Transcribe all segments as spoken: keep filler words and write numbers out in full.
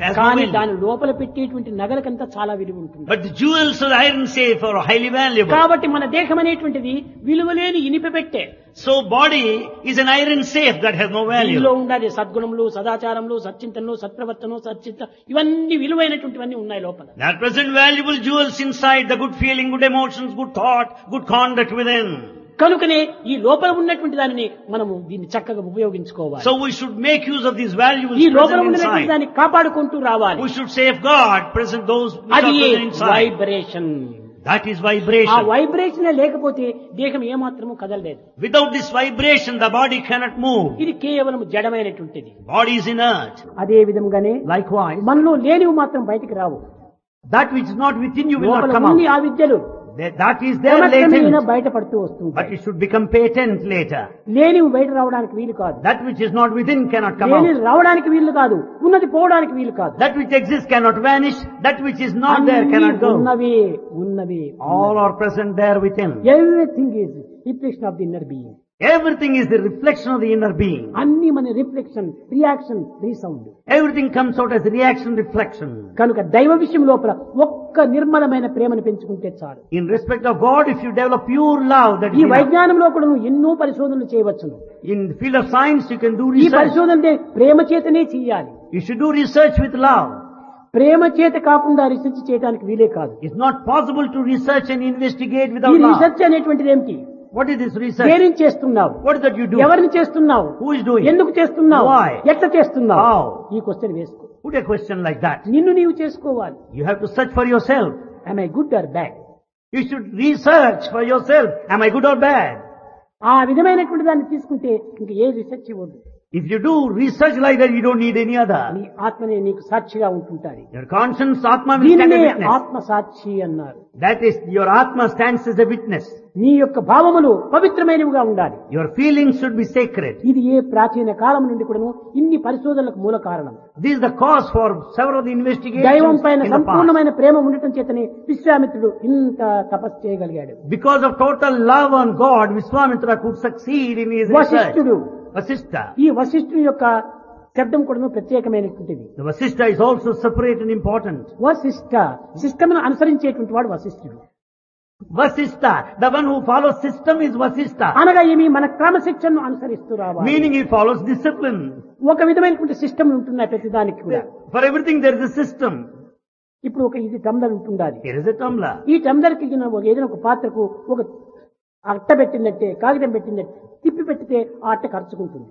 has no కానీ value. దాని లోపల పెట్టేటువంటి నగలకంతా చాలా విలువ ఉంటుంది. But the jewels of the iron safe are highly valuable. కాబట్టి మన దేహం అనేటువంటిది విలువలేని ఇనిప పెట్టే. So body is an iron safe that has no value. దీనిలో ఉండాలి సద్గుణములు, సదాచారములు, సచ్చింతనలు, సత్ప్రవర్తనలు, సచ్చిత ఇవన్నీ విలువైనటువంటివన్నీ ఉన్నాయి లోపల. There are present valuable jewels inside, the good feeling, good emotions, good thought, good conduct within. కనుకనే ఈ లోపల ఉన్నటువంటి దానిని మనము దీన్ని చక్కగా ఉపయోగించుకోవాలి. So we should make use of these valuables ఈ లోపల present ఉన్నటువంటి inside. దాన్ని కాపాడుకుంటూ రావాలి. We should safeguard present those which are అది present inside. Vibration. That is ఆ vibration. వైబ్రేషన్ లేకపోతే దేహం ఏమాత్రము కదలలేదు. Without this vibration, the body cannot move. ఇది కేవలం జడమైనటువంటిది. Body is inert. అదే విధంగానే Likewise, మనలో లేనివి మాత్రం బయటికి రావు. that which is not within you will not లోపల come ఉంది out. ఆ విద్యలు That that is there క్రమక్రమేణా latent, బయటపడుతూ but వస్తుంటాయి. it should become patent later. లేనివి బయట రావడానికి వీలు కాదు. That which is not within cannot come లేనివి out. రావడానికి వీలు కాదు, ఉన్నది పోవడానికి వీలు కాదు. That which exists cannot vanish. That which is not there అన్నీ cannot go. ఉన్నవి ఉన్నవి All are present there within. Everything is reflection of the inner being. Everything is the reflection of the inner being. అన్ని మన reflection, reaction, resound. Everything comes out as reaction, reflection. కనుక దైవ విషయం లోపల ఒక్క నిర్మలమైన ప్రేమను పెంచుకుంటే చాలు. In respect of God, if you develop pure love, that ఈ is enough. వైజ్ఞానంలో కూడా నువ్వు ఎన్నో పరిశోధనలు చేయవచ్చును. In the field of science, you can do ఈ research. పరిశోధన ప్రేమ చేతనే చేయాలి. You should do research with love. ప్రేమ చేత కాకుండా రీసెర్చ్ చేయడానికి వీలే కాదు. It's not possible to research and investigate ఈ without love. రీసెర్చ్ అనేటువంటిది ఏమిటి? What is this research? దేనిని చేస్తున్నావు? What is that you do? ఎవరిని చేస్తున్నావు? Who is doing? ఎందుకు చేస్తున్నావు? Why? ఎట్లా చేస్తున్నావు? How? ఈ క్వశ్చన్ వేసుకో. Put a question like that. నిన్ను నీవు చేసుకోవాలి. You have to search for yourself. Am I good or bad? You should research for yourself. Am I good or bad? ఆ విధమైనటువంటి దాన్ని తీసుకుంటే ఇంక ఏ రీసెర్చ్ ఇవ్వద్దు. If you do research like that, you don't need any other. నీ ఆత్మనే నీకు సాక్షిగా ఉంటుంటాది. Your conscience, Atma, will stand దీనినే as a witness. ఆత్మ సాక్షి అన్నారు. That is, your Atma stands as a witness. నీ యొక్క భావములు పవిత్రమైనవిగా ఉండాలి. Your feelings should be sacred. ఇది ఏ ప్రాచీన కాలం నుండి కూడాను ఇన్ని పరిశోధనలకు మూల కారణం. This is the cause for several దైవం investigations పైన in the past. సంపూర్ణమైన ప్రేమ ఉండటం చేతనే విశ్వామిత్రుడు ఇంత తపస్సు చేయగలిగాడు. Because of total love on God, Vishwamitra could succeed in his research. వశిష్ఠుడు, Vasishtha. ఈ వశిష్ఠుని యొక్క శబ్దం కూడాను ప్రత్యేకమైనటువంటిది. The Vasishtha is also separate and important. Vashishtha సిస్టమ్ను అనుసరించేటువంటి వాడు వశిష్ఠుడు. Vasishtha, the one who follows system is Vasishtha. అనగా ఏమి మన క్రమశిక్షణను అనుసరిస్తూ రావాలి. Meaning he follows discipline. ఒక విధమైనటువంటి సిస్టమ్ ఉంటున్నాయి ప్రతిదానికి కూడా. For everything there is a system. ఇప్పుడు ఒక ఇది టంబ్లర్ ఉంటుండాలి. Here is a tumbler. ఈ టంబ్లర్ కి ఒక ఏదైనా ఒక పాత్రకు ఒక అట్ట పెట్టిందంటే, కాగితం పెట్టిందంటే తిప్పి పెట్టితే ఆ అట్ట ఖర్చుకుంటుంది.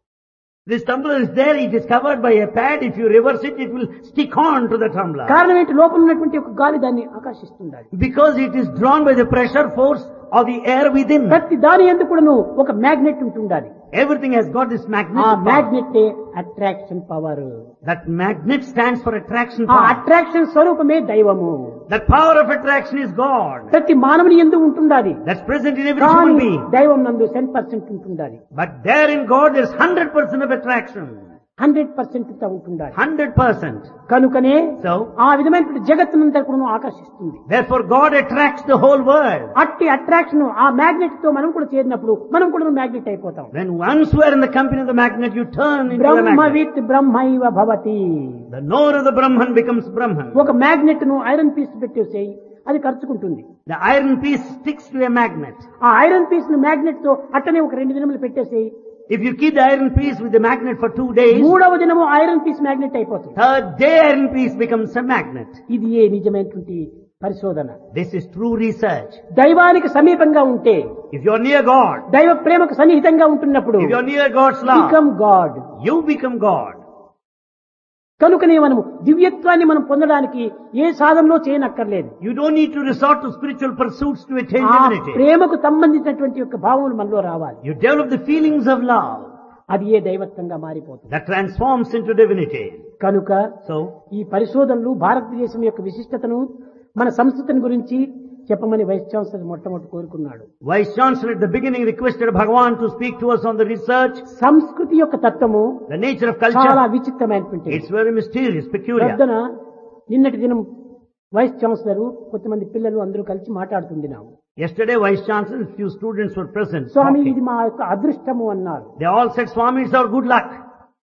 This tumbler is there, it is covered by a pad. If you reverse it, it will stick on to the tumbler. కారణం ఏంటి? లోపల ఉన్నటువంటి ఒక గాలి దాన్ని ఆకర్షిస్తుండాలి. Because it is drawn by the pressure force of the air within. ప్రతి దాని ఎందుకు కూడాను ఒక మ్యాగ్నెట్ ఉంటుండాలి. Everything has got this ఆ magnetic power. Magnet attraction power. That magnet stands for attraction ఆ power. అట్రాక్షన్ స్వరూపమే దైవము. The power of attraction is God. ప్రతి మానవుని ఎందుకు ఉంటుండాలి. That's present in every human కానీ being. దైవం నందు టెన్ పర్సెంట్ ఉంటుండాలి. But there in God there is one hundred percent of attraction. Hundred percent ఉంటుండాలి. one hundred percent. కనుకనే So, ఆ విధమైనటువంటి జగత్తునంతా కూడా ఆకర్షిస్తుంది. therefore God attracts the whole world. అట్టి అట్రాక్షన్ ఆ మ్యాగ్నెట్ తో మనం కూడా చేరినప్పుడు మనం కూడా మ్యాగ్నెట్ అయిపోతాం. When once you are in the company of the magnet, you turn into the Brahma magnet. With బ్రహ్మైవ Bhavati. The knower of the Brahman becomes Brahman. ఒక మ్యాగ్నెట్ ను ఐరన్ పీస్ పెట్టేసేయి, అది ఖర్చుకుంటుంది. The iron piece sticks to a magnet. ఆ iron piece ను magnet తో అట్టనే ఒక రెండు దినములు పెట్టేసేయి, If you keep the iron piece with the magnet for two days, మూడవ దినము ఐరన్ పీస్ మ్యాగ్నెట్ అయిపోతుంది. third day iron piece becomes a magnet. ఇది ఏ నిజమైనటువంటి పరిశోధన. This is true research. దైవానికి సమీపంగా ఉంటే, If you are near God, దైవ ప్రేమకు సన్నిహితంగా ఉంటున్నప్పుడు if you are near God's love, become God. you become God. కనుకనే మనము దివ్యత్వాన్ని మనం పొందడానికి ఏ సాధనలో చేయనక్కర్లేదు. You don't need to resort to spiritual pursuits to attain ఆ divinity. ప్రేమకు సంబంధించినటువంటి యొక్క భావములు మనలో రావాలి. You develop the feelings of love అది ఏ దైవత్వంగా మారిపోతుంది. that transforms into divinity. కనుక So, ఈ పరిశోధనలు భారతదేశం యొక్క విశిష్టతను, మన సంస్కృతిని గురించి చెప్పమని వైస్ ఛాన్సలర్ మొట్టమొదటి కోరుకున్నాడు. Vice Chancellor at the beginning requested Bhagavan to speak to us on the research, సంస్కృతి యొక్క తత్వము the nature of చాలా culture. విచిత్రమైనటువంటి. It's very mysterious, peculiar. ప్రొద్దున నిన్నటి దినం వైస్ ఛాన్సలర్ కొంతమంది పిల్లలు అందరూ కలిసి మాట్లాడుతుండినాము. Yesterday, Vice Chancellor and few students were present. Swamy talking. ఇది మా యొక్క అదృష్టము అన్నారు. They all said, Swami, it's our good luck.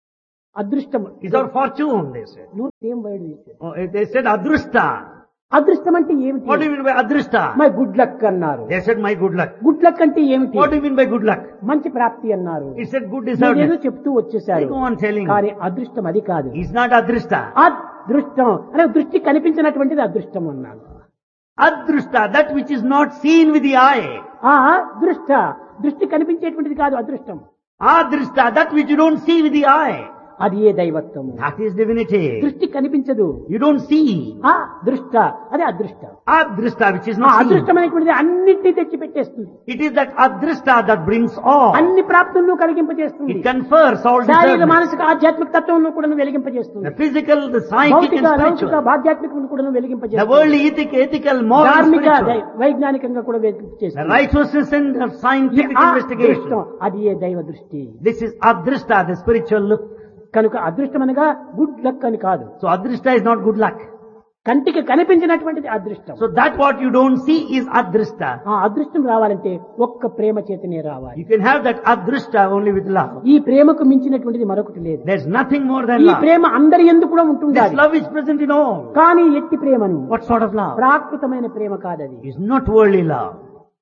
అదృష్టం It's our fortune, they said. నూరు ఏం బయట Oh, they said adrushta. అదృష్టం అంటే ఏమిటి? What do you mean by adrushta? My good luck అన్నారు. They said my good luck. Good luck అంటే ఏమిటి? What do you mean by good luck? మంచి ప్రాప్తి అన్నారు. It said good ఏదో deservedness. చెప్తూ వచ్చేసారు. They go on telling. కానీ అదృష్టం అది కాదు. It's not adrushta. అదృష్టం అనే దృష్టి కనిపించినటువంటిది అదృష్టం అన్నాడు. Adrushta, that which is not seen with the eye. ఆ దృష్ట దృష్టి కనిపించేటువంటిది కాదు అదృష్టం. Adrushta, that which you don't see with the eye. అది ఏ దైవత్వము. That is divinity. దృష్టి కనిపించదు. You don't see. ఆ దృష్ట అదే అదృష్టం. Adrushta, which is ఆ not seen. అదృష్టం అనేటువంటిది అన్నిటినీ తెచ్చి పెట్టేస్తుంది. It is that adrushta that brings all. అన్ని ప్రాప్తులను కలిగింపజేస్తుంది. It confers all శారీరక deservedness. మానసిక ఆధ్యాత్మిక తత్వంలో కూడా వెలిగింపజేస్తుంది. The physical, the psychic భౌతిక and లౌకిక spiritual. ఆధ్యాత్మికను కూడా The వెలిగింపజేస్తుంది. worldly, ethic, ethical, moral, ధార్మిక spiritual. వైజ్ఞానికంగా కూడా The వెలిగింపజేస్తుంది. righteousness and the scientific ఆ investigation. దృష్టం అది ఏ దైవ దృష్టి. This is adrushta, the spiritual look. కనుక అదృష్టం అనగా గుడ్ లక్ అని కాదు. So adrushta is not good luck. కంటికి కనిపించినటువంటిది అదృష్టం. So that what you don't see is adrushta. ఆ అదృష్టం రావాలంటే ఒక్క ప్రేమ చేతనే రావాలి. You can have that adrushta only with love. ఈ ప్రేమకు మించినటువంటిది మరొకటి లేదు. There's nothing more than ఈ love. ప్రేమ అందరి యందు కూడా This ఉంటుండాలి. love is present in all. కానీ ఎట్టి ప్రేమను What sort of love? ప్రాకృతమైన ప్రేమ కాదది. It's not worldly love.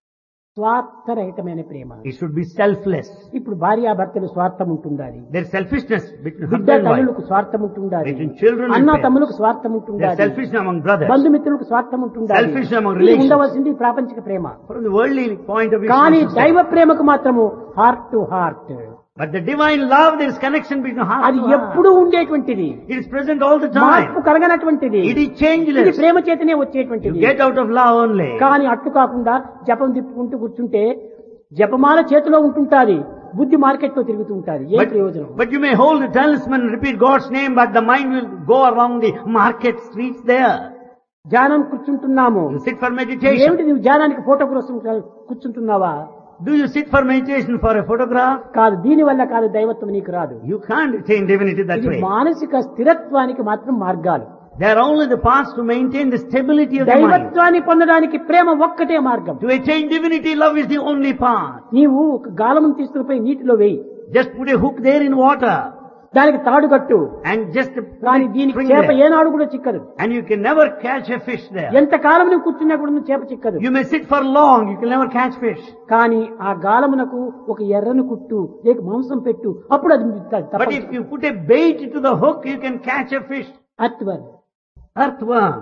స్వార్థరహితమైన Prema. It should be selfless. ఇప్పుడు భార్యాభర్తలు స్వార్థం ఉంటుండాలి. There's selfishness between బిడ్డ husband and wife. తల్లులకు స్వార్థం ఉంటుండాలి. Between children and అన్న parents. తమ్ములకు స్వార్థం There's ఉంటుండాలి. selfishness among brothers. బంధుమిత్రులకు స్వార్థం ఉంటుండాలి. Selfish among ఇది relations. ఉండవలసింది ప్రాపంచిక ప్రేమ. From the worldly point of view. కానీ it's not so దైవ ప్రేమకు మాత్రము heart to heart. But the divine love, there is connection between heart అది to heart. ఎప్పుడూ ఉండేటువంటిది. It is present all the మార్పు time. కలగనటువంటిది. It is ఇది changeless. ప్రేమ చేతనే You వచ్చేటువంటిది. get out of love only. కానీ అట్టు కాకుండా జపం తిప్పుకుంటూ కూర్చుంటే జపమాల చేతిలో ఉంటుంటాది, బుద్ధి మార్కెట్ లో తిరుగుతూ ఉంటాది. ఏ But, ప్రయోజనం? but you may hold the talisman and repeat God's name, but the mind will go around the market streets there. ధ్యానం కూర్చుంటున్నాము. You sit for meditation. ఏమిటి నువ్వు ధ్యానానికి ఫోటో కోసం కూర్చుంటున్నావా? Do you sit for meditation for a photograph? కాదు, దీని వల్ల కాదు దైవత్వం నీకు రాదు. You can't attain divinity that ఇది way. మానసిక స్థిరత్వానికి మాత్రం మార్గాలు. They are only the paths to maintain the stability of the mind. దైవత్వాన్ని పొందడానికి ప్రేమ ఒక్కటే మార్గం. To attain divinity, love is the only path. నీవు ఒక గాలమును తీసుకుని నీటిలో వేయి, Just put a hook there in water దానికి తాడు కట్టు, and just కానీ put దీనికి spring చేప there. ఏనాడు కూడా చిక్కదు. And you can never catch a fish there. ఎంత కాలం నువ్వు కూర్చున్నా కూడా నువ్వు చేప చిక్కదు. You may sit for long, you can never catch fish. కానీ ఆ గాలమునకు ఒక ఎర్రను కుట్టు లేక మాంసం పెట్టు, అప్పుడు అది But if you put a bait to the hook, you can catch a fish. అత్వర్ Earthworm.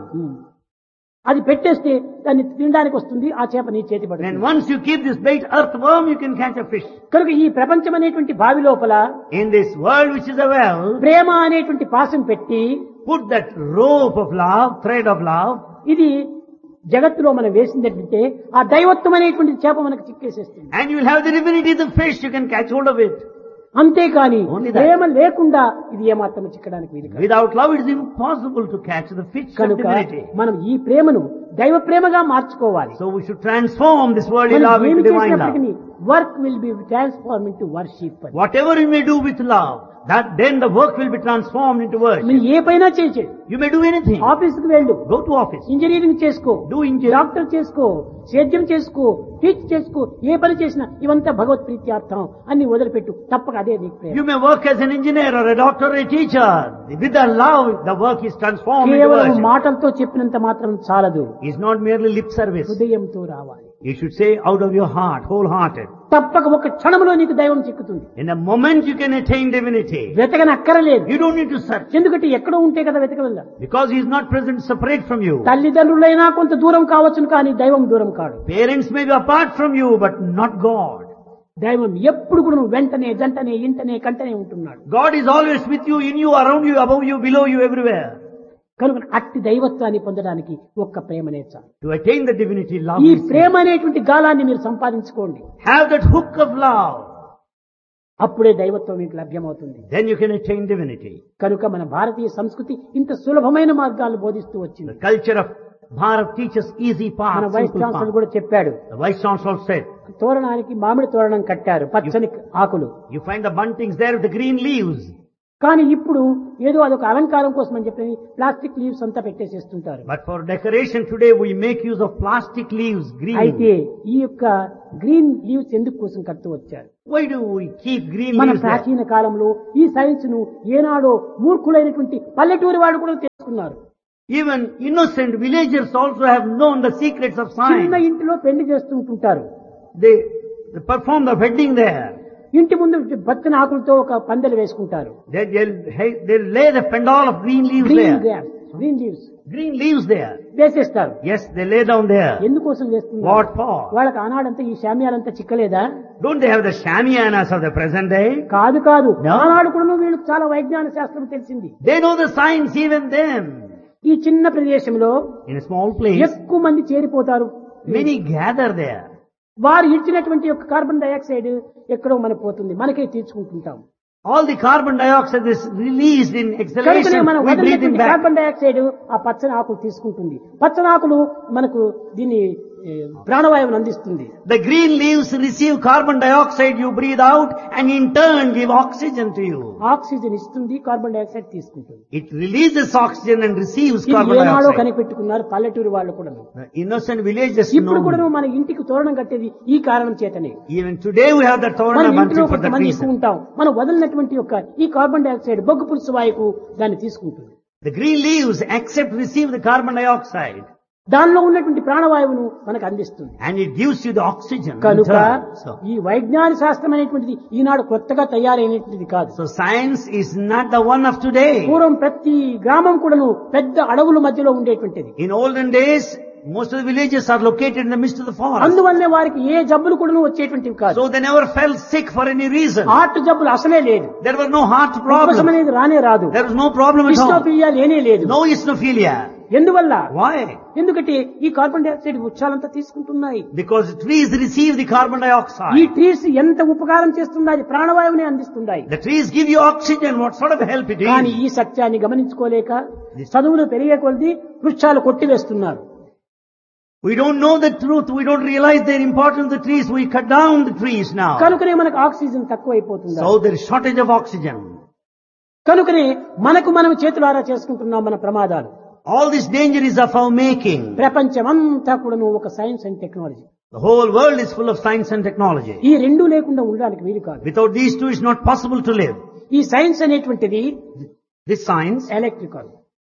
అది పెట్టేస్తే దాన్ని తినడానికి వస్తుంది, ఆ చేప నీ చేతి And పడుతుంది. once you keep this bait earthworm, you can catch a fish. కనుక ఈ ప్రపంచం అనేటువంటి బావి లోపల In this world which is a well, ప్రేమ అనేటువంటి పాసం పెట్టి put that rope of love, thread of love, ఇది జగత్తులో మనం వేసిందంటే ఆ దైవత్వం అనేటువంటి చేప మనకు చిక్కేసేస్తుంది. and you will have the divinity of the fish, you can catch hold of it. అంతేకాని Only that. ప్రేమ లేకుండా ఇది ఏమాత్రం చిక్కడానికి వీలు కాదు. Without love, it is impossible to catch the fish of కనుక divinity. మనం ఈ ప్రేమను దైవ ప్రేమగా మార్చుకోవాలి. So we should transform this worldly love మనం ఏమి into divine love. చేసినప్పటికీ work will be transform into worship. Whatever you may do with love, that then the work will be transformed into worship. మీరు ఏ పైన చేయి, You may do anything. ఆఫీస్కి వెళ్ళు, Go to office. Engineering చేసుకో, Do engineering. Doctor చేసుకో, సేద్యం చేసుకో, teach చేసుకో, ఏ పని చేసినా ఇవంతా భగవత్ ప్రీత్యార్థం అన్ని వదిలిపెట్టు, తప్పక అదే నీకు ప్రేమ. You may work as an engineer or a doctor or a teacher. With the love, the work is transformed into కేవలం worship. మాటలతో చెప్పినంత మాత్రం చాలదు, It's not merely lip service. హృదయంతో రావాలి. You should say out of your heart, wholehearted. తప్పక ఒక క్షణంలో నీకు దైవం చిక్కుతుంది. In a moment you can attain divinity. వెతకనక్కరలేదు, You don't need to search. ఎందుకంటే ఎక్కడో ఉంటే కదా వెతకవల్ల. Because he is not present separate from you. తల్లిదండ్రులైనా కొంత దూరం కావచ్చును, కానీ దైవం దూరం కాడు. Parents may be apart from you, but not God. దైవం ఎప్పుడు కూడా నువ్వు వెంటనే జంటనే ఇంటనే కంటనే ఉంటున్నాడు. God is always with you, in you, around you, above you, below you, everywhere. కనుక అట్టి దైవత్వాన్ని పొందడానికి ఒక్క ప్రేమనే చాలు. To attain the divinity, love ఈ is ప్రేమ అనేటువంటి గాలాన్ని మీరు సంపాదించుకోండి, have that hook of love. అప్పుడే దైవత్వం మీకు లభ్యమవుతుంది. Then you can attain divinity. కనుక మన భారతీయ సంస్కృతి ఇంత సులభమైన మార్గాలు బోధిస్తూ The వచ్చింది. culture of Bharat teaches easy మన paths, vice simple chancellor paths. కూడా చెప్పాడు, The vice chancellor said, తోరణానికి మామిడి తోరణం కట్టారు, పచ్చని ఆకులు. you find the buntings there with the green leaves. కానీ ఇప్పుడు ఏదో అదొక అలంకారం కోసం అని చెప్పి ప్లాస్టిక్ లీవ్స్ అంతా పెట్టేసేస్తుంటారు. But for decoration today we make use of plastic leaves, green. అయితే ఈ యొక్క గ్రీన్ లీవ్స్ ఎందుకు కోసం కడుతూ వచ్చారు? Why do we keep green మన leaves there? ప్రాచీన కాలంలో ఈ సైన్స్ ను ఏనాడో మూర్ఖులైనటువంటి పల్లెటూరి వాళ్ళు కూడా తెలుసుకున్నారు. Even innocent villagers also have known the secrets of చిన్న science. ఇంటిలో పెళ్లి చేస్తుంటుంటారు. They, they perform the wedding there. ఇంటి ముందు బచ్చన ఆకులతో ఒక పందెలు వేసుకుంటారు. They, they'll, hey, they'll lay the pendal of green leaves green there. Gross green leaves Green leaves there. వేసేస్తారు. Yes, they lay down there. ఎందుకోసం వేస్తున్నారు? What for? వాళ్ళకి ఆనాడంతా ఈ శామ్యాలంతా చిక్కలేదా? Don't they have the shamiyanas of the present day? కాదు కాదు No. ఆనాడు కూడా వీళ్ళకి చాలా వైజ్ఞానిక శాస్త్రం తెలిసింది. They know the science even then. ఈ చిన్న ప్రదేశంలో In a small place, ఎక్కువ మంది చేరిపోతారు. many gather there. వారు ఇచ్చినటువంటి యొక్క కార్బన్ డైఆక్సైడ్ ఎక్కడో మనకు పోతుంది, మనకే తీర్చుకుంటుంటాం. All the carbon dioxide is released in కనుకనే exhalation. మనం We breathe it వదిలినటువంటి back. Carbon dioxide ఆ పచ్చని ఆకులు తీసుకుంటుంది. పచ్చని ఆకులు మనకు దీన్ని ఏ, ప్రాణవాయువును అందిస్తుంది. The green leaves receive carbon dioxide you breathe out and in turn give oxygen to you. Oxygen ఇస్తుంది, కార్బన్ డైఆక్సైడ్ తీసుకుంటుంది. It releases oxygen and receives ఇది carbon ఏనాడో dioxide. కనిపెట్టుకున్నారు పల్లెటూరు వాళ్ళు కూడా. The innocent villagers ఇప్పుడు కూడా know. మన ఇంటికి తోరణం కట్టేది ఈ కారణం చేతనే. Even today we have the మన Torana ఇంటిలో bunting for that కొంతమంది reason. ఎక్కువ ఉంటాం. మనం వదిలినటువంటి యొక్క ఈ కార్బన్ డైఆక్సైడ్ బొగ్గు పులుసు వాయువు దాన్ని తీసుకుంటుంది. The green leaves accept, receive the carbon dioxide దానిలో ఉన్నటువంటి ప్రాణవాయువును మనకు అందిస్తుంది. and it gives you the oxygen. in కనుక turn. So, ఈ వైజ్ఞానిక శాస్త్రం అనేటువంటిది ఈనాడు కొత్తగా తయారైనటువంటిది కాదు. so science is not the one of today. పూర్వం ప్రతి గ్రామం కూడాను పెద్ద అడవుల మధ్యలో ఉండేటువంటిది. In olden days, most of the villages are located in the midst of the forest. అందువల్లనే వారికి ఏ జబ్బులు కూడాను వచ్చేటువంటివి కాదు. So they never fell sick for any reason. Heart జబ్బులు అసలే లేదు. There were no heart ఉబ్బసం problems. అనేది రానే రాదు. There was no problem at all. ఇస్నోఫిలియా లేనే లేదు. No eosinophilia. ఎందువల్ల? Why? ఎందుకంటే ఈ కార్బన్ డైఆక్సైడ్ వృక్షాలంతా తీసుకుంటున్నాయి. Because trees receive the carbon ఈ dioxide. ట్రీస్ ఎంత ఉపకారం చేస్తున్నాయి, ప్రాణవాయువుని అందిస్తున్నాయి. The trees give you oxygen. What sort of help it కానీ is? ఈ సత్యాన్ని గమనించుకోలేక చదువులు పెరిగే కొద్దీ వృక్షాలు కొట్టివేస్తున్నారు. We don't know the truth. We don't realize the importance of the trees. We cut down the trees now. కనుకనే మనకు oxygen తక్కువైపోతుంది. So there is shortage of oxygen. కనుకనే మనకు మనం చేతులారా చేసుకుంటున్నాం మన ప్రమాదాలు. All this danger is of our making. ప్రపంచమంతా కూడాను ఒక science and technology. The whole world is full of science and technology. ఈ రెండు లేకుండా ఉండడానికి వీలు కాదు. Without these two, it's not possible to live. ఈ సైన్స్ అనేటువంటిది This science, ఎలక్ట్రికల్,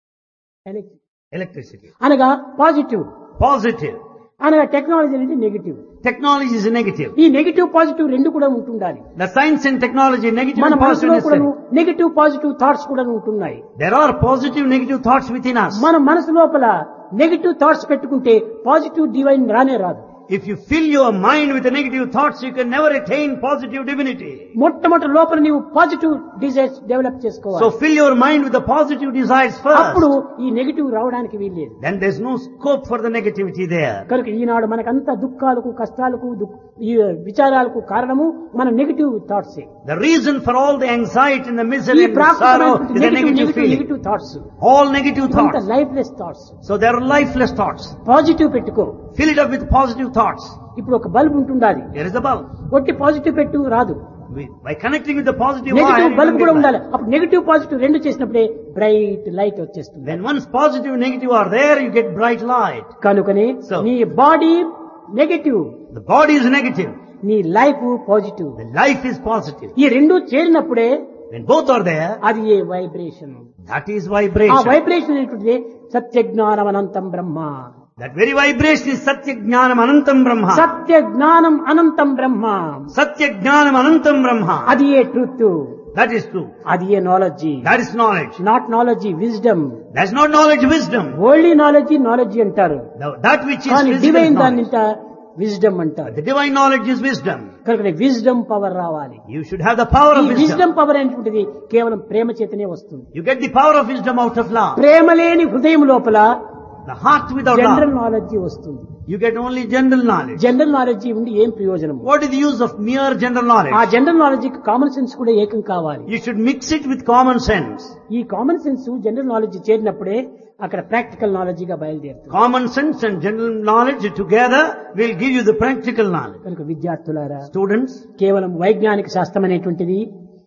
electricity, అనగా పాజిటివ్, positive. అనగా టెక్నాలజీ అనేది నెగిటివ్. Technology is negative. ఈ నెగిటివ్ పాజిటివ్ రెండు కూడా ఉంటుండాలి. The science and technology, negative మన and positive. మనసులో కూడా necessary. నెగిటివ్ పాజిటివ్ థాట్స్ కూడా ఉంటున్నాయి. There are positive, negative thoughts within us. మన మనసు లోపల నెగిటివ్ థాట్స్ పెట్టుకుంటే పాజిటివ్ డివైన్ రానే రాదు. If you fill your mind with the negative thoughts, you can never attain positive divinity. మొట్టమొదటి లోపల నీవు పాజిటివ్ డిజైర్స్ డెవలప్ చేసుకోవాలి. So fill your mind with the positive desires అప్పుడు first. ఈ negative రావడానికి వీల్లేదు. Then there's no scope for the negativity there. కనుక ఈనాడు మనకంత దుఃఖాలకు, కష్టాలకు, దుఃఖ- ఈ విచారాలకు కారణము మన negative thoughts. The reason for all the anxiety and the ఈ misery and the sorrow ప్రాకృతమైనటువంటి is the negative negative negative feeling. Negative thoughts. All negative ఇవంతా thoughts. Lifeless thoughts. So there are lifeless thoughts. Positive పెట్టుకో. Fill it up with positive thoughts. ఇప్పుడు ఒక bulb ఉంటుండాలి. Here is the bulb. ఒట్టి positive పెట్టు రాదు. We- By connecting with the positive negative wire, bulb you కూడా get ఉండాలి. light. అప్పుడు నెగిటివ్ పాజిటివ్ రెండు చేసినప్పుడే బ్రైట్ లైట్ వచ్చేస్తుంది. When once positive and negative are there, you get bright light. కనుకనే So- నీ body negative, The body is negative. నీ life positive. The life is positive. ఈ రెండు చేరినప్పుడే When both are there, అది ఏ vibration. that is ఆ vibration. Vibration అనేటువంటిది సత్య జ్ఞానం అనంతం బ్రహ్మ. That very vibration is Satya Jnanam Anantam Brahma. సత్య జ్ఞానం అనంతం బ్రహ్మ. Satya Jnanam Anantam Brahma. అది ఏ ట్రూత్, That is true. అది ఏ knowledge. That is knowledge. Not knowledge, wisdom. That's not knowledge, wisdom. Only knowledge knowledge అంటారు. The- That which is కానీ physical divine knowledge. దాన్ని wisdom అంటారు. The divine knowledge is wisdom. కనుక wisdom power రావాలి. You should have the power ఈ of wisdom. Wisdom power అనేటువంటిది కేవలం ప్రేమ చేతనే వస్తుంది. You get the power of wisdom out of love. ప్రేమ లేని హృదయం లోపల The heart without general love. Knowledge వస్తుంది. You get only general knowledge. General knowledge ఉండి ఏం ప్రయోజనం? What is the use of mere general ఆ knowledge? జనరల్ నాలెడ్జికి కామన్ సెన్స్ కూడా ఏకం కావాలి. You should mix it with common sense. ఈ common sense general knowledge చేరినప్పుడే అక్కడ ప్రాక్టికల్ నాలెడ్జిగా బయలుదేరుతుంది. Common sense and general knowledge together will give you the practical knowledge. కనుక విద్యార్థులారా, Students, కేవలం వైజ్ఞానిక శాస్త్రం అనేటువంటిది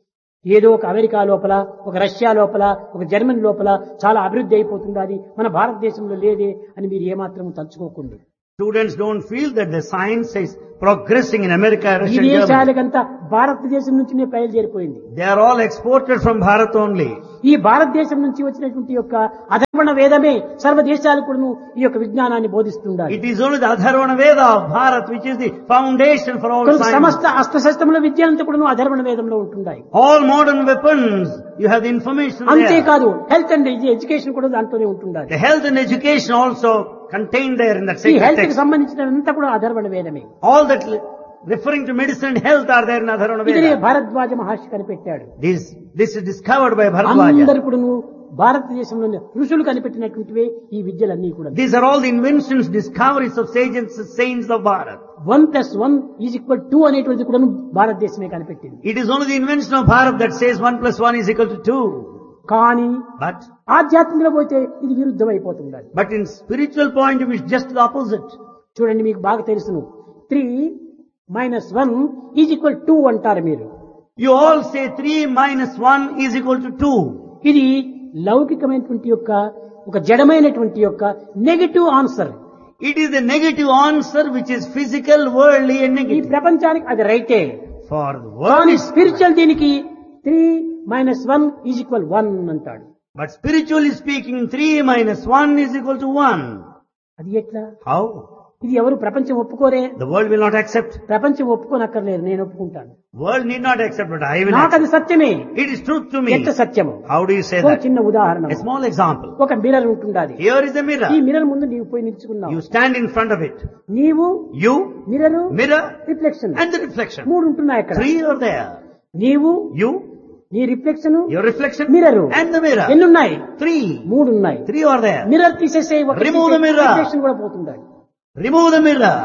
ఏదో ఒక అమెరికా లోపల, ఒక రష్యా లోపల, ఒక జర్మనీ లోపల చాలా అభివృద్ధి అయిపోతుంది, అది మన భారతదేశంలో లేదే అని మీరు ఏమాత్రం తలుచుకోకండి. Students don't feel that the science is progressing in America, Russia, and Germany. విదేశాలకంతా భారతదేశం నుంచినే బయలుదేరిపోయింది. They are all exported from Bharat only. ఈ భారతదేశం నుంచి వచ్చినటువంటి యొక్క అధర్వణ వేదమే సర్వ దేశాలకు ఈ యొక్క విజ్ఞానాన్ని బోధిస్తుండాలి. It is only the Atharvana Veda of Bharat which is the foundation for all science. సమస్త అస్త్రశస్త్రముల విద్య అంతా కూడా అధర్వణ వేదంలో ఉంటున్నాయి. All modern weapons, you have the information there. అంతేకాదు హెల్త్ అండ్ ఎడ్యుకేషన్ కూడా దాంట్లోనే ఉంటుండాలి. The health and education also contained there in that ఈ sacred హెల్త్ కి text. సంబంధించినంతా కూడా అధర్వణ వేదమే. All that referring to medicine and health are there in Atharvana ఇదే Veda. భారద్వాజ మహర్షి కనిపెట్టాడు. This, this is discovered by Bharadwaja. అందరు కూడా భారతదేశంలోని ఋషులు కనిపెట్టినటువంటివే ఈ విద్యలన్నీ కూడా. These are all the inventions, discoveries of sages and saints of Bharat. One plus one is equal two అనేటువంటిది కూడా భారతదేశమే కనిపెట్టింది. It is only the invention of Bharat that says one plus one is equal to two. కానీ But, ఆధ్యాత్మికంలో పోతే ఇది విరుద్ధం అయిపోతుంది. but in spiritual point of view, it's just the opposite. చూడండి, మీకు బాగా తెలుసును, three minus one is equal two అంటారు మీరు. You all say three minus one is equal to two. ఇది లౌకికమైనటువంటి యొక్క ఒక జడమైనటువంటి యొక్క negative answer. It is the negative answer which is physical, worldly and ఈ negative. ప్రపంచానికి అది రైటే. For the world కానీ is స్పిరిచువల్ దీనికి three minus one is equal one అంటాడు. but spiritually speaking, three minus one is equal to one. అది ఎట్లా? How? ఇది ఎవరు ప్రపంచం ఒప్పుకోరే. The world will not accept. ప్రపంచం ఒప్పుకోనక్కర్లేదు, నేను ఒప్పుకుంటాను. World need not accept, but I will నాకు accept. అది సత్యమే. It is truth to me. ఎంత సత్యము? How do you say ఒక that? చిన్న ఉదాహరణ. A small example. ఒక మిర్రర్ ఉంటుండాలి. Here is a mirror. ఈ మిర్రర్ ముందు నీవు పోయి నిల్చుకున్నావు. You stand in front of it. నీవు, You, mirror, mirror, reflection, and the reflection. మూడు ఉంటున్నాయి అక్కడ. Three are there. నీవు, You, నీ reflection, your reflection, mirror, and the mirror. ఎన్ని ఉన్నాయి? Three. మూడు ఉన్నాయి. Three are there. మిర్రర్ తీసేసే Remove the mirror. రిఫ్లెక్షన్ కూడా పోతుండాలి. Remove the mirror.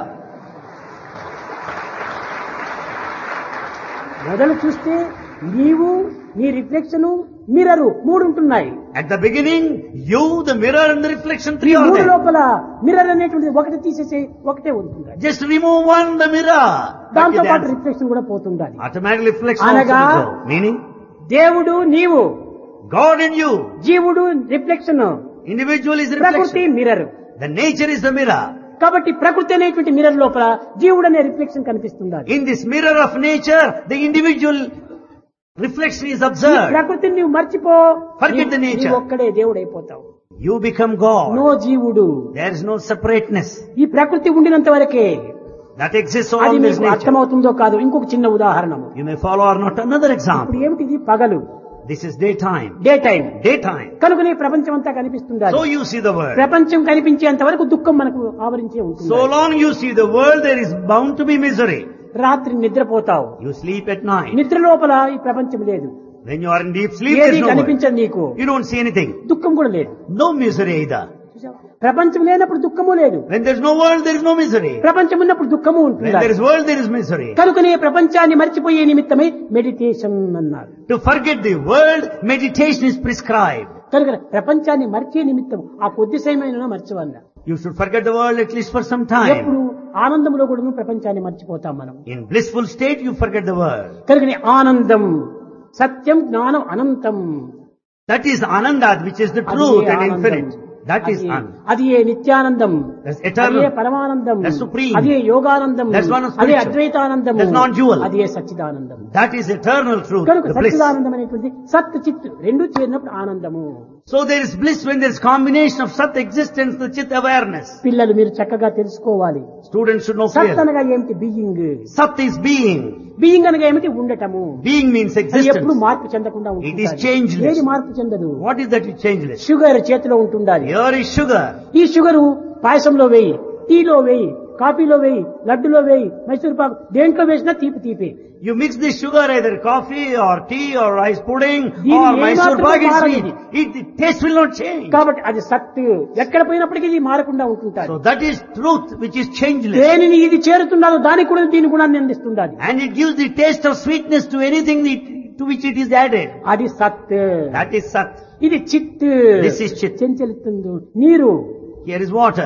మొదలు చూస్తే నీవు, నీ రిఫ్లెక్షన్, మిర్రర్ మూడు ఉంటున్నాయి. At the beginning, you, the mirror and the reflection, ఈ three are మూడు there. లోపల మిర్రర్ అనేటువంటిది ఒకటి తీసేసే ఒకటే ఉంటుంది. Just remove one, the mirror. That దాంతో is the పాటు answer. రిఫ్లెక్షన్ కూడా పోతుండాలి. Automatic reflection అనగా also will go. Meaning, దేవుడు నీవు, God in you. జీవుడు రిఫ్లెక్షన్, Individual is ప్రకృతి reflection. Mirror. The nature is the mirror. కాబట్టి ప్రకృతి అనేటువంటి మిర్రర్ లోపల జీవుడు అనే రిఫ్లెక్షన్ కనిపిస్తుంది. In this mirror of nature, the individual reflection is ఈ observed. ప్రకృతిని నువ్వు మర్చిపో, Forget the nature. నీవు ఒక్కడే దేవుడు అయిపోతావు. You become God. నో జీవుడు. There is no separateness. ఈ ప్రకృతి ఉండినంత వరకే. That exists అది on this మీకు nature. అర్థమవుతుందో కాదు. ఇంకొక చిన్న ఉదాహరణ. You may follow or not. Another example. ఇప్పుడు ఏమిటి? ఇది పగలు, This is daytime. Day time. Daytime. కనుకనే ప్రపంచం అంతా కనిపిస్తుంది. So you see the world. ప్రపంచం కనిపించేంత వరకు దుఃఖం మనకు ఆవరించే ఉంటుంది. So long you see the world, there is bound to be misery. రాత్రి నిద్రపోతావు. You sleep at night. నిద్ర లోపల ఈ ప్రపంచం లేదు. When you are in deep sleep, there ఏది is no world. కనిపించదు నీకు. You don't see anything. దుఃఖం కూడా లేదు. No misery either. చూసావా? ప్రపంచం లేనప్పుడు దుఃఖము లేదు. When there is no world, there is no misery. ప్రపంచం ఉన్నప్పుడు దుఃఖము When ఉంటుంది. there is world, there is misery. కనుకనే ప్రపంచాన్ని మర్చిపోయే నిమిత్తమై మెడిటేషన్ అన్నారు. To forget the world, meditation is prescribed. కనుక ప్రపంచాన్ని మర్చే నిమిత్తం ఆ కొద్ది సమయమైనా మర్చవల్ల. You should forget the world at least for some ఎప్పుడు time. ఆనందంలో కూడా ప్రపంచాన్ని మర్చిపోతాం మనం. In blissful state, you forget the world. కనుకనే ఆనందం, సత్యం, జ్ఞానం, అనంతం. That is Ananda, which is the అది truth ఏ and ఆనందం. infinite. That is అది- Ananda. అది ఏ నిత్యానందం, That's eternal. అదే పరమానందం, That's supreme. అదే యోగానందం, That's one of అదే spiritual. అద్వైతానందం, That's non-dual. అదే సచ్చిదానందం. That is eternal truth, కనుక the bliss. సచ్చిదానందం అనేటువంటి సత్ చిత్ రెండు చేరినప్పుడు ఆనందము. So there is bliss when there is combination of Sat existence, the Chit awareness. పిల్లలు మీరు చక్కగా తెలుసుకోవాలి. Students should know సత్ clearly. అనగా ఏమిటి? Being. Sat is being. Being అనగా ఏమిటి? ఉండటము. Being means అది ఎప్పుడు existence. మార్పు చెందకుండా It is ఉంటుంది. changeless. ఏది మార్పు చెందదు? What is that? It changeless. Sugar చేతిలో ఉంటుండాలి. Here is sugar. ఈ షుగరు పాయసంలో వేయి, టీలో వేయి, కాఫీలో వేయి, లడ్డులో వేయి, మైసూర్ పాకు దేంట్లో వేసినా తీపి తీపి. You mix this sugar either coffee or tea or rice pudding దీని or A Mysore మాత్రమూ pak is మారదు. sweet. It, the taste will not change. కాబట్టి అది సత్తు. ఎక్కడ పోయినప్పటికీ ఇది మారకుండా ఉంటుంటారు. So that is truth which is changeless. దేనిని ఇది చేరుతున్నదో దానికి కూడా దీని గుణాన్ని అందిస్తుండాలి. And it gives the taste of sweetness to anything that, to which it is added. అది సత్. That is Sat. ఇది చిత్. This is Chit. చెంచలిస్తుంది. నీరు, Here is water.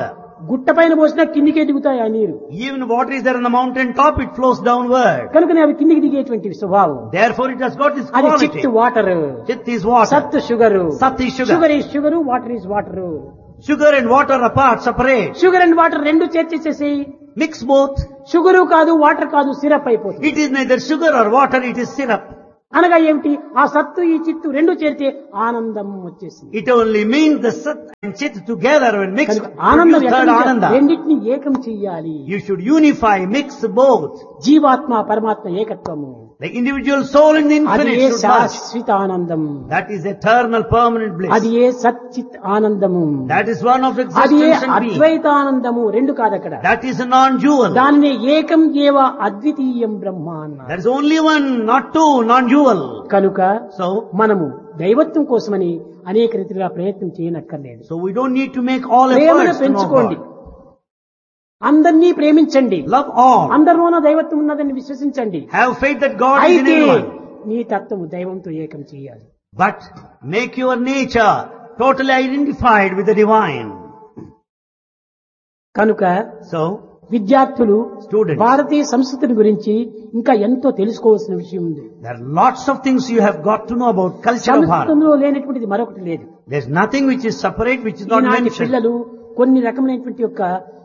గుట్ట పైన పోసినా కిందికే దిగుతాయి ఆ నీరు. Even water is there on the mountain top, it flows downward. కనుకనే అవి కిందికి దిగేటువంటి స్వభావం. Therefore it has got this అది quality. చిత్ వాటర్, Chit is water. సత్ sugar, Sat is sugar. Sugar is sugar, water is water. Sugar and water apart, separate. Sugar and water రెండు చేర్చేసేసి Mix both. Sugar కాదు water కాదు syrup అయిపోతుంది. It is neither sugar or water, it is syrup. అనగా ఏమిటి? ఆ సత్తు ఈ చిత్తు రెండు చేరితే ఆనందం వచ్చేసింది. It only means the sat and chit together when mixed. కనుక ఆనందం produce third ananda. రెండింటిని ఏకం చెయ్యాలి. You should unify, mix both. జీవాత్మ పరమాత్మ ఏకత్వము. The individual soul and the అది infinite ఏ should merge. శాశ్వత ఆనందం. That is eternal permanent bliss. అది ఏ సచ్చిత్ ఆనందము. That is one of అది ఏ existence and being. అద్వైతానందము. రెండు కాదు అక్కడ. That is a non-dual. దాన్ని ఏకం ఏవ అద్వితీయం బ్రహ్మ అన్నారు. There is only one, not two, non-dual. కనుక So, మనము దైవత్వం కోసమని అనేక రీతిగా ప్రయత్నం చేయనక్కర్లేదు. so we don't need to make all ప్రేమను efforts to know పెంచుకోండి. God. అందరినీ ప్రేమించండి. Love all. అందరిలోనూ దైవత్వం ఉన్నదని విశ్వసించండి. Have faith that God is in అయితే everyone. నీ తత్వము దైవంతో ఏకం చేయాలి. But make your nature totally identified with the divine. కనుక So, విద్యార్థులు Students. భారతీయ సంస్కృతిని గురించి ఇంకా ఎంతో తెలుసుకోవాల్సిన విషయం ఉంది. there are lots of things you have got to know about culture of Bharat. సంస్కృతంలో లేనటువంటిది మరొకటి లేదు. There's nothing which is separate, which is not ఈనాటి mentioned. పిల్లలు కొన్ని రకమైనటువంటి యొక్క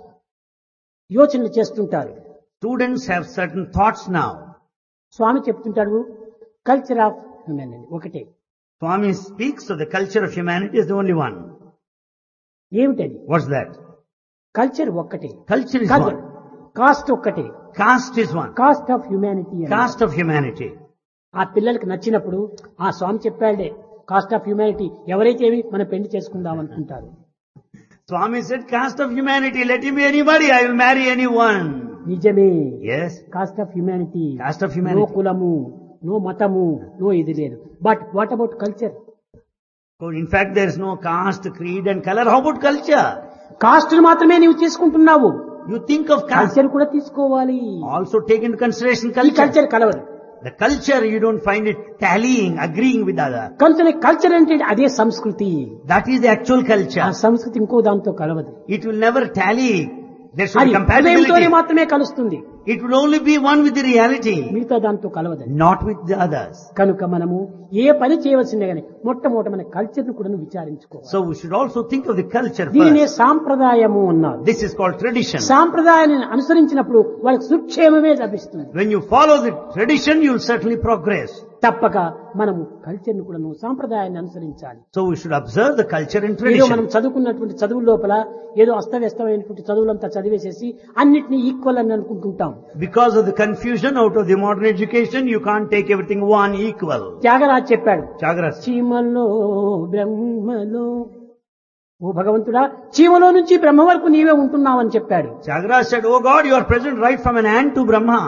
యోచనలు చేస్తుంటారు. Students have certain thoughts now. స్వామి చెప్తుంటాడు కల్చర్ ఆఫ్ హ్యూమానిటీ ఒకటే. Swami speaks of the culture of humanity is the only one. ఏమిటది? What's that? కల్చర్ ఒక్కటే. Culture is one. కాస్ట్ ఒక్కటే. Caste is one. Cost of humanity. Caste of humanity. ఆ పిల్లలకి నచ్చినప్పుడు ఆ స్వామి చెప్పాడే cost of humanity ఎవరైతే ఏమి మనం పెళ్లి చేసుకుందాం అనుకుంటారు. Swami said, caste of humanity, let him be anybody, I will marry anyone. నిజమే. Yes. Cost of humanity. Caste of no humanity. కులము, నో మతము, నో ఇది లేదు. But what about culture? So in fact, there is no caste, creed and color. How about culture? Cost మాత్రమే నీవు తీసుకుంటున్నావు. You think of caste. Culture కూడా తీసుకోవాలి. Also take into consideration ఈ culture. కల్చర్ కలవదు. The culture, you don't find it tallying, agreeing with other. కనుక culture అంటే అదే సంస్కృతి. That is the actual ఆ culture. సంస్కృతి ఇంకో దాంతో కలవదు. It will never tally. There should అది be హృదయంతోనే compatibility. మాత్రమే కలుస్తుంది. It will only be one with the reality, మిగతా దాంతో కలవదు. not with the others. కనుక మనము ఏ పని చేయవలసిందే గానీ మొట్టమొదట మన కల్చర్ ను కూడా విచారించుకోవాలి. So we should also think of the culture దీనినే first. సాంప్రదాయము అన్నారు. This is called tradition. సాంప్రదాయాన్ని అనుసరించినప్పుడు వాళ్ళకి సుక్షేమమే లభిస్తుంది. When you follow the tradition, you will certainly progress. తప్పక మనము కల్చర్ ను కూడా సాంప్రదాయాన్ని అనుసరించాలి. So we should observe the culture and ఏదో మనం tradition. చదువుకున్నటువంటి చదువుల లోపల ఏదో అస్తవ్యస్తమైనటువంటి చదువులంతా చదివేసేసి అన్నిటినీ ఈక్వల్ అని అనుకుంటుంటాం. Because of the confusion out of the modern education, you can't take everything one equal. Tyagaraj చెప్పాడు Chagras. చీమలో బ్రహ్మలో, ఓ భగవంతుడా చీమలో నుంచి బ్రహ్మ వరకు నీవే ఉంటున్నావని చెప్పాడు. Chagras said, oh God, you are present right from an ant to Brahma.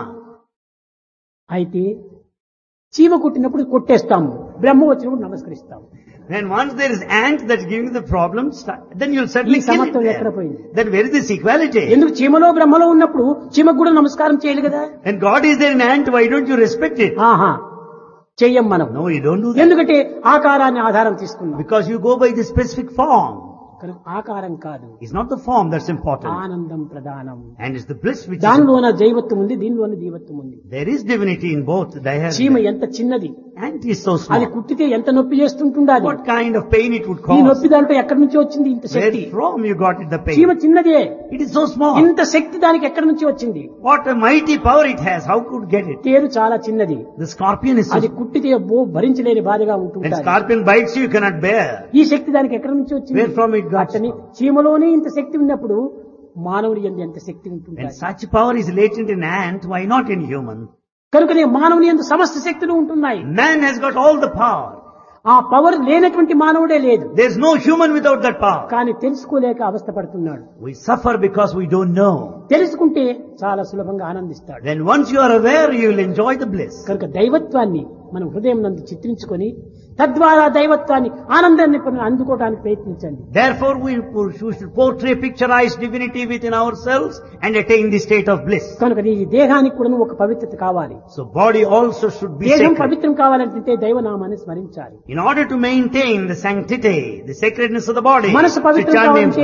అయితే చీమ కుట్టినప్పుడు కొట్టేస్తాము, బ్రహ్మ వచ్చినప్పుడు నమస్కరిస్తాము. When once there is ant that's giving the problem, then you'll certainly ఈ kill it సమత్వం ఎక్కడ there. పోయింది? Then where is this equality? ఎందుకు చీమలో బ్రహ్మలో ఉన్నప్పుడు చీమకు కూడా నమస్కారం చేయాలి కదా. When God is there in ant, why don't you respect it? ఆహా చెయ్యం మనం. No, you don't do that. ఎందుకంటే ఆకారాన్ని ఆధారం తీసుకున్నాం. Because you go by the specific form. కనుక ఆకారం కాదు, It's not the form that's important. ఆనందం ప్రధానం. And it's the bliss which is. దానిలోన జైవత్వం ఉంది, దీనిలోన జీవత్వం ఉంది. There is divinity in both. They have. చీమ ఎంత చిన్నది, Ant is so అది small. కుట్టితే ఎంత నొప్పి చేస్తుంటుండాలి. What kind of pain it would ఈ cause? నొప్పి దాంట్లో ఎక్కడి నుంచి వచ్చింది ఇంత శక్తి? Where from you got it, the చీమ pain? చిన్నదే, It is so small. ఇంత శక్తి దానికి ఎక్కడి నుంచి వచ్చింది? What a mighty power it has. How could get it? తేరు చాలా చిన్నది, The scorpion is so అది కుట్టితే బో భరించలేని బాధగా When ఉంటుంటారు. scorpion bites you, you cannot bear. ఈ శక్తి దానికి ఎక్కడి నుంచి వచ్చింది? Where from it got? అతని చీమలోనే ఇంత శక్తి ఉన్నప్పుడు మానవుడి యందు ఎంత శక్తి When ఉంటుంది? such power is latent in ant, why not in human? కనుకనే మానవుని యందు సమస్త శక్తులు ఉంటున్నాయి. Man has got all the power. ఆ పవర్ లేనటువంటి మానవుడే లేదు. There is no human without that power. కానీ తెలుసుకోలేక అవస్థ పడుతున్నాడు. We suffer because we don't know. తెలుసుకుంటే చాలా సులభంగా ఆనందిస్తాడు. Then once you are aware, you will enjoy the bliss. కనుక దైవత్వాన్ని మనం హృదయం నందు చిత్రించుకొని తద్వారా దైవత్వాన్ని ఆనందాన్ని అందుకోవడానికి ప్రయత్నించండి. Therefore, we, we should portray, picturize divinity within ourselves and attain the state of bliss. కనుక ఈ దేహానికి కూడా ఒక పవిత్రత కావాలి. So body also should be దేహం sacred. పవిత్రం కావాలంటే దైవనామాన్ని స్మరించాలి. In order to maintain the sanctity, the sacredness of the body, మనసు the పవిత్రం chant names కావాలంటే God.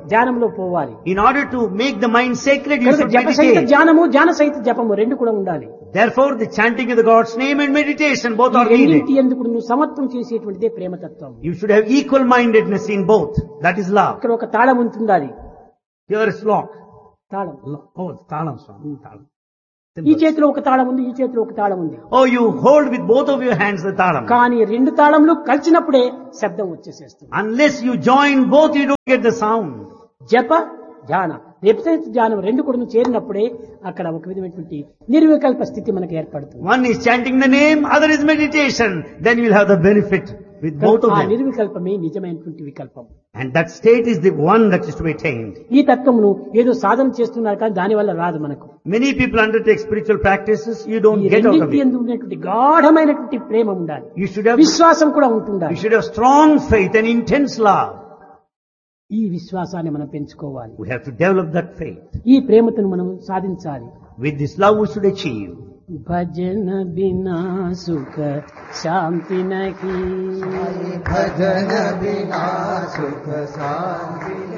ధ్యానంలో పోవాలి. In order to make the mind sacred, you కనుక should జప సహిత meditate. ధ్యానము, ధ్యాన సహిత జపము రెండు కూడా ఉండాలి. Therefore, the chanting of the God's name and meditation both ఈ are రెండింటి needed. ఎందుకు నువ్వు సమత్వం చేసేటువంటిదే ప్రేమతత్వం. You should have equal-mindedness in both. That is love. ఇక్కడ ఒక తాళం ఉంటుంది, అది Here is lock. తాళం. Oh, talam, Swami. Talam. ఈ చేతిలో ఒక తాళం ఉంది, ఈ చేతిలో ఒక తాళం ఉంది. Oh, you hold with both of your hands the talam. కానీ రెండు తాళంలు కలిసినప్పుడే శబ్దం వచ్చేసేస్తుంది. Unless you join both, you don't get the sound. జప ధ్యాన రేపసహిత ధ్యానం రెండు కూడా చేరినప్పుడే అక్కడ ఒక విధమైనటువంటి నిర్వికల్ప స్థితి మనకు ఏర్పడుతుంది. One is chanting the name, other is meditation. Then you will have the benefit with both of ఆ them. నిర్వికల్పమే నిజమైనటువంటి వికల్పం. And that state is the one that is to be attained. ఈ తత్వమును ఏదో సాధన చేస్తున్నారు కానీ దాని వల్ల రాదు మనకు. Many people undertake spiritual practices, you don't ఈ get out of రెండింటి it. యందు ఉన్నటువంటి గాఢమైనటువంటి ప్రేమ ఉండాలి, You should have, విశ్వాసం కూడా you ఉంటుండాలి. should have strong faith and intense love. ఈ విశ్వాసాన్ని మనం పెంచుకోవాలి. We have to develop that faith. ఈ ప్రేమను మనం సాధించాలి. With this love we should achieve. భజన బినా సుఖ శాంతి నహి, భజన బినా సుఖ శాంతి